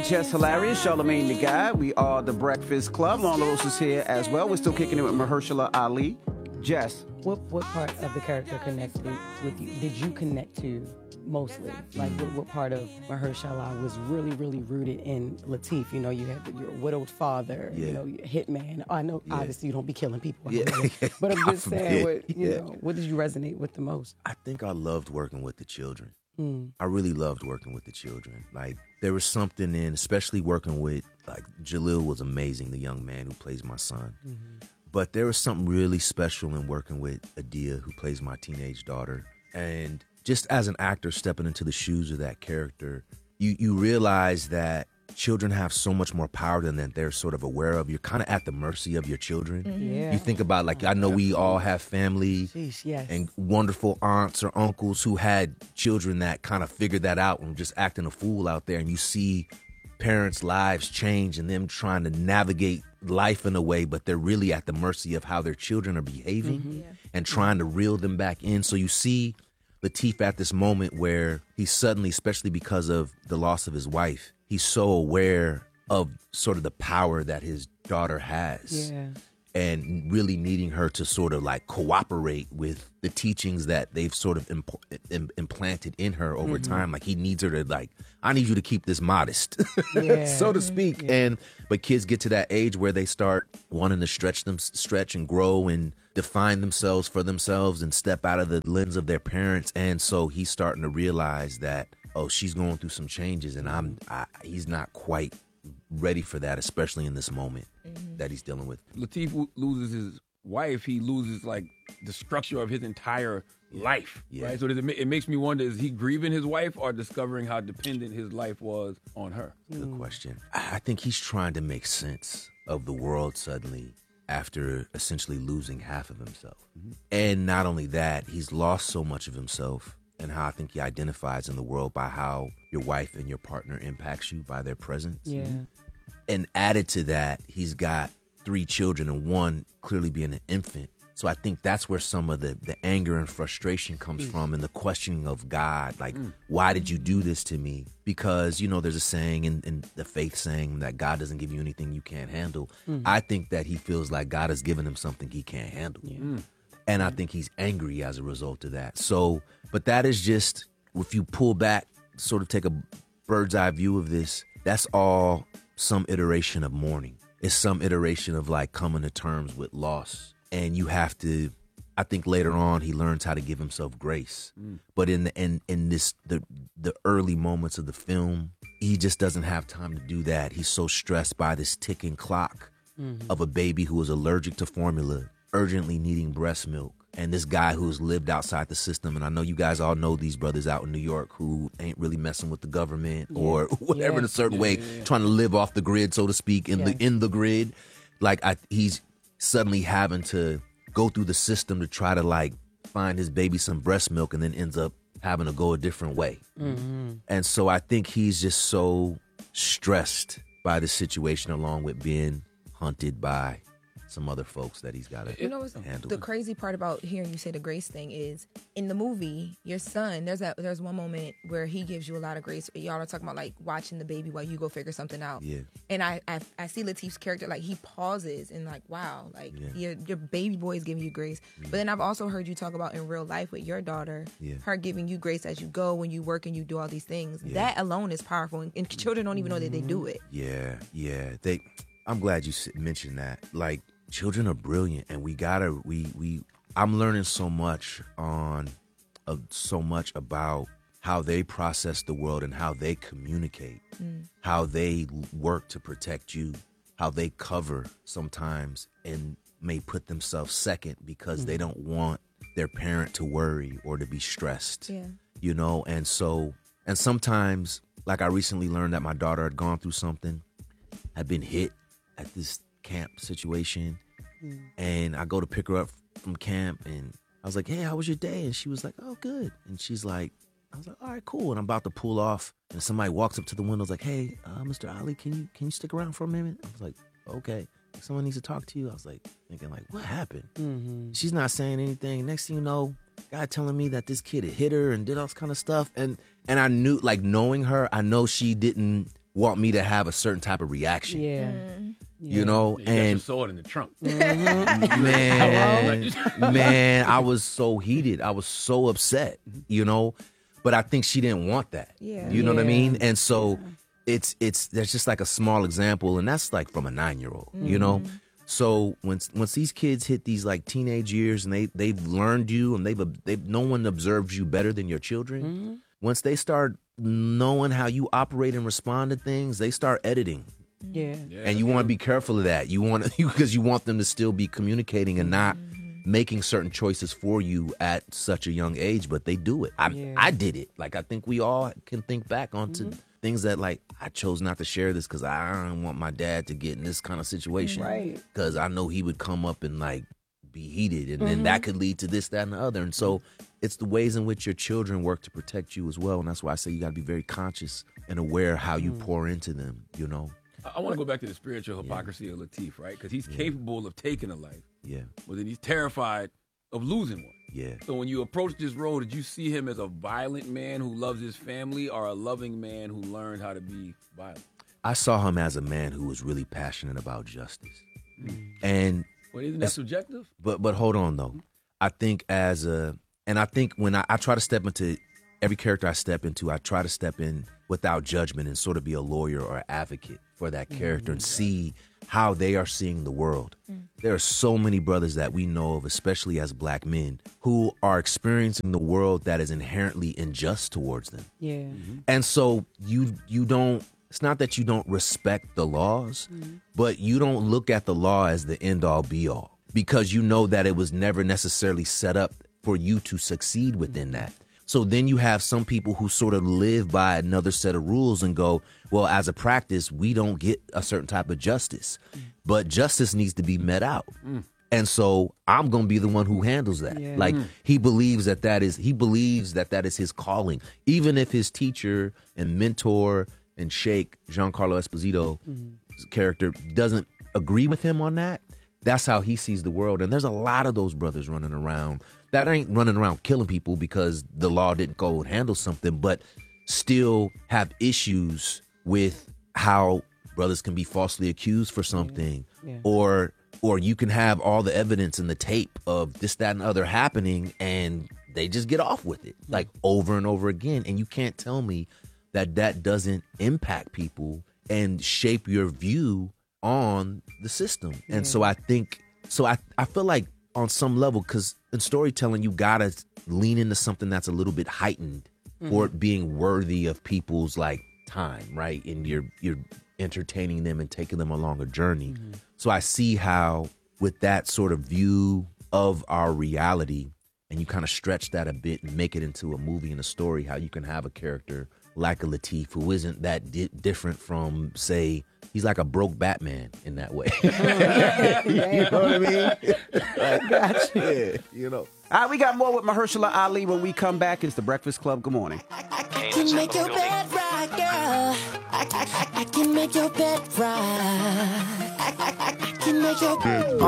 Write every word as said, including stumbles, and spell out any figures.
Jess Hilarious, Charlamagne the Guy. We are the Breakfast Club. Lon LaRosa is here as well. We're still kicking it with Mahershala Ali. Jess. What what part of the character connected with you? Did you connect to mostly? Like, what, what part of Mahershala was really, really rooted in Lateef? You know, you had the, your widowed father, yeah. you know, your hitman. I know, yeah. obviously, you don't be killing people. Yeah. But I'm just saying, what, you yeah. know, what did you resonate with the most? I think I loved working with the children. Mm. I really loved working with the children. Like, there was something in, especially working with, like, Jalil was amazing, the young man who plays my son. Mm-hmm. But there was something really special in working with Adia, who plays my teenage daughter. And just as an actor stepping into the shoes of that character, you, you realize that children have so much more power than that they're sort of aware of. You're kind of at the mercy of your children. Mm-hmm. Yeah. You think about, like, I know we all have family Jeez, yes. and wonderful aunts or uncles who had children that kind of figured that out and just acting a fool out there. And you see parents' lives change and them trying to navigate life in a way, but they're really at the mercy of how their children are behaving mm-hmm. yeah. and trying to reel them back in. So you see Lateef at this moment where he's suddenly, especially because of the loss of his wife, he's so aware of sort of the power that his daughter has. Yeah. And really needing her to sort of like cooperate with the teachings that they've sort of imp- Im- implanted in her over mm-hmm. time. Like, he needs her to, like, I need you to keep this modest, yeah. so to speak. Yeah. And but kids get to that age where they start wanting to stretch them, stretch and grow and define themselves for themselves and step out of the lens of their parents. And so he's starting to realize that, oh, she's going through some changes, and I'm I, he's not quite ready for that, especially in this moment mm-hmm. that he's dealing with. Lateef loses his wife. He loses, like, the structure of his entire yeah. life, yeah. right? So does it, it makes me wonder, is he grieving his wife or discovering how dependent his life was on her? Good mm. question. I think he's trying to make sense of the world suddenly after essentially losing half of himself. Mm-hmm. And not only that, he's lost so much of himself, and how I think he identifies in the world by how your wife and your partner impacts you by their presence. Yeah. And added to that, he's got three children, and one clearly being an infant. So I think that's where some of the, the anger and frustration comes mm. from, and the questioning of God. Like, mm. why did you do this to me? Because, you know, there's a saying in, in the faith saying that God doesn't give you anything you can't handle. Mm. I think that he feels like God has given him something he can't handle. Yeah. Mm. And I think he's angry as a result of that. So, but that is just, if you pull back, sort of take a bird's eye view of this, that's all some iteration of mourning. It's some iteration of, like, coming to terms with loss. And you have to, I think later on he learns how to give himself grace. Mm. But in the in, in this the the early moments of the film, he just doesn't have time to do that. He's so stressed by this ticking clock mm-hmm. of a baby who is allergic to formula, urgently needing breast milk, and this guy who's lived outside the system. And I know you guys all know these brothers out in New York who ain't really messing with the government yeah. or whatever yeah. in a certain yeah, way, yeah, yeah. trying to live off the grid, so to speak, in yeah. the in the grid. Like, I, he's suddenly having to go through the system to try to, like, find his baby some breast milk, and then ends up having to go a different way. Mm-hmm. And so I think he's just so stressed by the situation, along with being hunted by some other folks that he's got to you know, handle. The crazy part about hearing you say the grace thing is, in the movie, your son, there's a, there's one moment where he gives you a lot of grace. Y'all are talking about, like, watching the baby while you go figure something out. Yeah. And I, I, I see Lateef's character, like, he pauses and, like, wow, like, yeah. your, your baby boy is giving you grace. Mm. But then I've also heard you talk about in real life with your daughter, yeah. her giving you grace as you go, when you work and you do all these things. Yeah. That alone is powerful. And, and children don't even know that they do it. Yeah, yeah. They. I'm glad you mentioned that. Like, children are brilliant, and we gotta we we I'm learning so much on uh, so much about how they process the world and how they communicate, mm. how they work to protect you, how they cover sometimes and may put themselves second because mm. they don't want their parent to worry or to be stressed. Yeah. You know, and so and sometimes, like, I recently learned that my daughter had gone through something, had been hit at this camp situation, mm. and I go to pick her up from camp, and I was like, hey, how was your day? And she was like, oh, good. And she's like, I was like, all right, cool. And I'm about to pull off, and somebody walks up to the window, was like, hey, uh, Mister Ali, can you can you stick around for a minute? I was like, okay. Someone needs to talk to you. I was like, thinking, like, what happened? Mm-hmm. She's not saying anything. Next thing you know, guy telling me that this kid had hit her and did all this kind of stuff. And and I knew, like, knowing her, I know she didn't want me to have a certain type of reaction. Yeah. Mm. You know, You got your and sword in the trunk. man, man, I was so heated. I was so upset, you know, but I think she didn't want that. Yeah. You know what I Yeah. mean? And so it's, it's, there's just like a small example, and that's like from a nine-year-old, you know? So once once these kids hit these like teenage years and they they've learned you and they've they've no one observes you better than your children. Mm-hmm. Once they start knowing how you operate and respond to things, they start editing, Yeah. Yeah, and you want to be careful of that. You want to because you want them to still be communicating and not making certain choices for you at such a young age. But they do it. I Yeah. I did it. Like I think we all can think back onto. Mm-hmm. Things that like I chose not to share this because I don't want my dad to get in this kind of situation. Right. Because I know he would come up and like be heated, and then Mm-hmm. that could lead to this, that, and the other. And so it's the ways in which your children work to protect you as well. And that's why I say you got to be very conscious and aware how you Mm. pour into them. You know. I, I want to go back to the spiritual hypocrisy of Lateef, right? Because he's capable of taking a life, Yeah. but then he's terrified of losing one. Yeah. So when you approach this role, did you see him as a violent man who loves his family or a loving man who learned how to be violent? I saw him as a man who was really passionate about justice, and Well, isn't that It's- subjective? But but hold on though. I think as a and I think when I, I try to step into every character I step into, I try to step in without judgment and sort of be a lawyer or advocate for that character and see how they are seeing the world. There are so many brothers that we know of, especially as black men, who are experiencing the world that is inherently unjust towards them. Yeah. And so you you don't it's not that you don't respect the laws, but you don't look at the law as the end all be all because you know that it was never necessarily set up for you to succeed within that. So then you have some people who sort of live by another set of rules and go, well, as a practice, we don't get a certain type of justice, but justice needs to be met out. And so I'm going to be the one who handles that. Yeah. Like he believes that that is, he believes that that is his calling. Even if his teacher and mentor and Sheikh, Giancarlo Esposito's character doesn't agree with him on that, that's how he sees the world. And there's a lot of those brothers running around that ain't running around killing people because the law didn't go and handle something, but still have issues with how brothers can be falsely accused for something, Yeah. or or you can have all the evidence and the tape of this, that, and other happening, and they just get off with it like over and over again. And you can't tell me that that doesn't impact people and shape your view on the system. And so I think, so I, I feel like on some level, because in storytelling, you gotta lean into something that's a little bit heightened for it being worthy of people's like time, right? And you're you're entertaining them and taking them along a journey. So I see how with that sort of view of our reality, and you kind of stretch that a bit and make it into a movie and a story, how you can have a character like a Lateef who isn't that di- different from, say, he's like a broke Batman in that way. You know what I mean? Like, yeah, you know. All right, we got more with Mahershala Ali when we come back. It's The Breakfast Club. Good morning. I can make your bed right, girl. I, I, I, I can make your bed right. I, I, I, I can make your bed Uh,